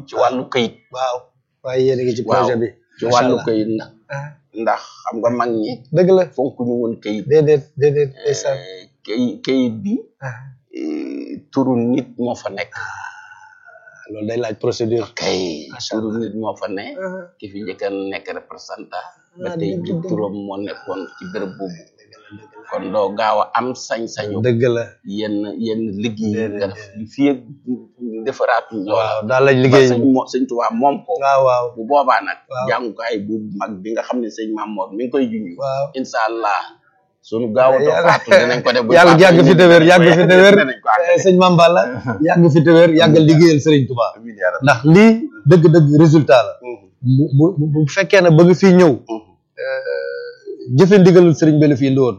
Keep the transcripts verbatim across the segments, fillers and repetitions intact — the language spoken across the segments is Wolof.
ci wàllu këyit. waaw waaye yéen a ngi ci projet bi. ci wàllu këyit nag. ndax xam nga mag ñi. dëgg la fonk ñu woon këyit. déedéet déedéet ndeysaan. këyit këyit bi. turu nit moo fa nekk. loolu day laaj procédure. kay turu nit moo fa ne. ki fi njëkk a nekk représentant. ba tey ji turam moo nekkoon ci bërëb boobu. kon doo gaaw a am sañ-sañu. dëgg la yenn yenn liggéey nga def li fii ak defaraatuñ loolu. waaw daal lañ liggéey sëñ mo sëñ Tuubaa moom ko. waaw waaw bu boobaa nag. waaw jàngukaay bu mag bi nga xam ne sëñ Mamoor mi ngi koy junj. waaw incha allah. suñu gaaw a doon faatu dinañ ko def. yàlla yàgg fi te wér yàgg fi te wér sëñ Mame Balla yàgg fi te wér yàgg liggéeyal Serigne Touba ndax lii dëgg-dëgg résultat la. bu bu bu fekkee ne ba nga fii ñëw. jëfe ndigalul Serigne bi la fi indi woon.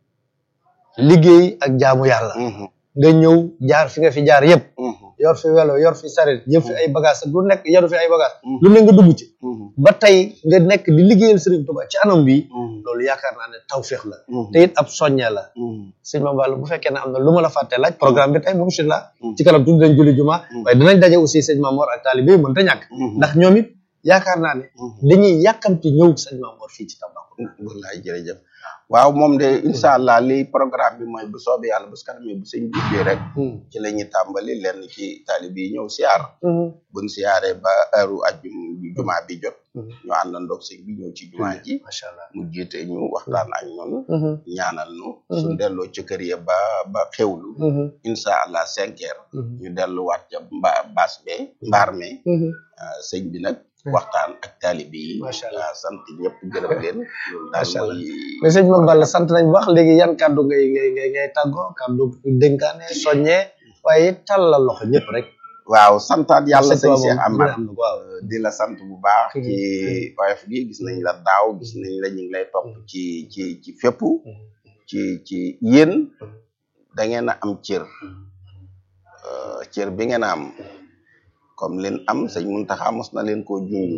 liggéey ak jaamu yàlla. nga ñëw jaar fi nga fi jaar yëpp. yor fi welo yor fi saret yëpp fi ay bagage lu nekk yaru fi ay bagage lu ne nga dugg ci. ba tey nga nekk di liggéeyal Serigne Touba ci anam bi loolu yaakaar naa ne tawféex la. te it ab soññee la. sëñ Mame Balla bu fekkee ne am na lu ma la fàtte laaj programme bi tey moom incha allah. ci kanam tuuti dañ julli juma. waaye dinañ daje aussi sëñ Mamoor ak taalibe yi mën ta ñàkk. ndax ñoom it yaakaar naa ne. dañuy yàkkamti ñëw sëñ Mamoor fii ci Tambacounda. wallaay jërëjëf. waaw moom de incha allah li programme bi mooy bu soobee yàlla bu kanamee bu sëñ bi rek. ci la ñuy tàmbali lenn ci taalibe yi ñëw siyaar. buñ siyaaree ba heure ajjum jumaa bi jot. ñu àndandoo ak sëñ bi ñëw ci jumaa ji. macha allah mu jiite ñu waxtaan ak ñun. ñaanal ñu. suñ delloo ci kër ya ba ba xewlu. incha allah cinq heures. ñu delluwaat ca mba baas bee mbaar mee. sëñ bi nag. waxtaan ak taalibe yi. macha allah sant ñëpp gërëm leen. macha allah mais sëñ Mame Balla sant nañ bu baax léegi yan kàddu ngay ngay ngay ngay tàggoo kàddu dénkaane soññee waaye tàllal loxo ñëpp rek. waaw santaat yàlla sëñ Cheikh Amar waaw di la sant bu baax. ci oyof gi gis nañ la daaw gis nañ la ñu ngi lay topp ci ci ci fépp. ci ci yéen da ngeen a am cër. cër bi ngeen a am. comme leen am sëñ Muntaxa mos na leen koo junj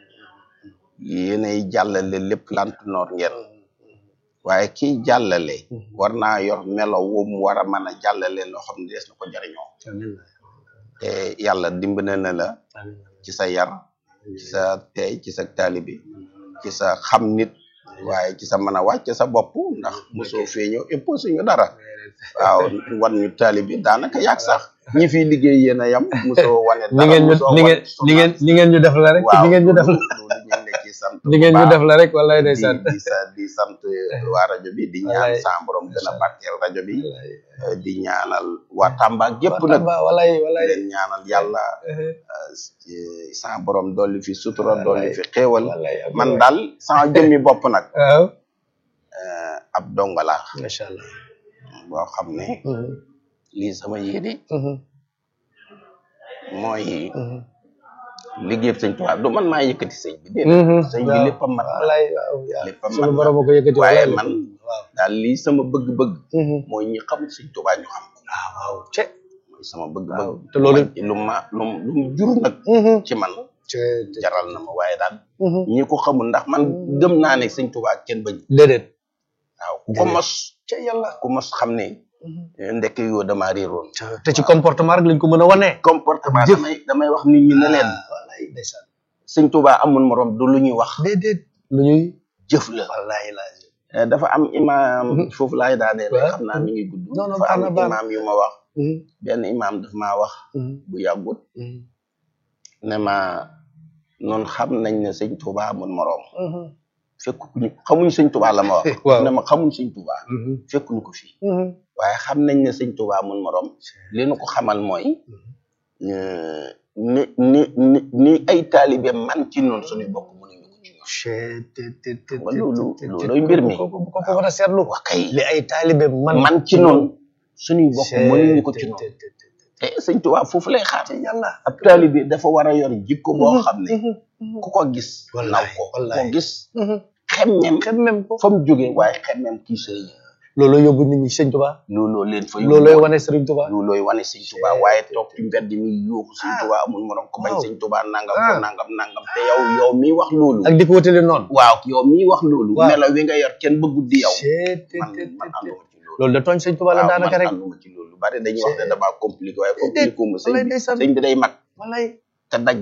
yéenay jàllale lépp Lantinoor ngeen waaye kiy jàllale war naa yor melo wu mu war a mën a jàllale loo xam ne des na ko jariñoo te yàlla dimbale na la ci sa yar ci sa tey ci sa taalibi ci sa xam nit waaye ci sa mën a wàcc sa bopp ndax mosoo feeñoo imposé ñu dara waaw wan ñu taalibi daanaka yàgg sax ñi fi liggéey yéen a yam mosoo wane dara ni ngeen ñu ni ngeen ni ngeen ni ngeen ñu def la rek ni ngeen ñu def la sant ni ngeen ñu def la rek wallaay ndeysaan di sa di sant waa rajo bi di ñaan sa borom gën a barkeel rajo bi di ñaanal waa Tamba gépp nag wallaay wallaay leen ñaanal yàlla sa borom dolli fi sutura dolli fi xéewal man daal sama jëmmi bopp nag waaw ab donga la macha allah boo xam ne lii sama yéene mooy liggéey sëñ Tuubaa du man maa yëkkati sëñ bi déedéet sëñ bi léppam mat wallaay léppam mat suñu borom a ko yëkkati waaye man daal lii sama bëgg-bëgg mooy ñi xamul sëñ Tuubaa ñu xam waaw waaw ce mooy sama bëgg-bëgg te loolu lu ma lu lu mu jur nag ci man jaral na ma waaye daal ñi ko xamul ndax man gëm naa ne sëñ Tuubaa kenn bañ déedéet waaw ku ko mos ce yàlla ku mos xam ne ndekk yoo dama réeroon te ci comportement rek lañ ko mën a wane comportement damay damay wax nit ñi ne leen wallaay ndeysaan sëñ Tuubaa amul morom du lu ñuy wax déedéet lu ñuy jëf la wallaay la dafa am imaam foofu laay daanee rek xam naa mi ngi gudd dafa am imaam yu ma wax benn imaam daf maa wax bu yàggut ne ma noonu xam nañ ne sëñ Tuubaa amul morom fekk ñu xamuñ sëñ Tuubaa la ma wax ne ma xamuñ sëñ Tuubaa fekk ñu ko fii waaye xam nañ ne sëñ Tuubaa amul morom li nu ko xamal mooy ni ni ni ni ay taalibe man ci noonu suñu bokk mënuñu ko ci ñoom loolu looloy mbir mi ko ko war a seetlu wax kay li ay taalibe man man ci noonu suñuy bokk mënuñu ko ci ñoom te sëñ Tuubaa foofu lay xaar yàlla ab taalibe dafa war a yor jikko boo xam ne ku ko gis naw ko ku ko gis xemmem xemmem ko fa mu jógee waaye xemmem kii sëriñ looloo yóbbu nit ñi sëñ Tuubaa looloo leen fa loolooy wane sëriñ Tuubaa loolooy wane sëñ Tuubaa waaye toog ci mbedd mi yuuxu sëñ Tuubaa amul morom ko bañ sëñ Tuubaa nangam ko nangam nangam te yow yow miy wax loolu ak di ko wutale noonu waaw yow miy wax loolu melo wi nga yor kenn bëggut di yow man man ànduma ci loolu loolu da tooñ sëñ Tuubaa la daanaka rek man ànduma ci loolu bari dañuy wax ne damaa compliqué waaye compliqué mu sëñ bi sëñ bi day mag wallaay te daj